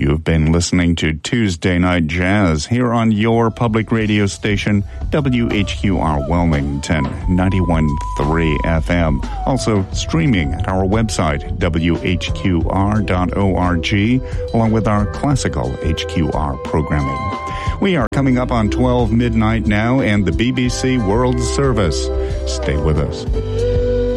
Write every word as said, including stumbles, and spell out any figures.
You've been listening to Tuesday Night Jazz here on your public radio station, W H Q R Wilmington, ninety-one point three F M. Also streaming at our website, W H Q R dot org, along with our classical H Q R programming. We are coming up on twelve midnight now and the B B C World Service. Stay with us.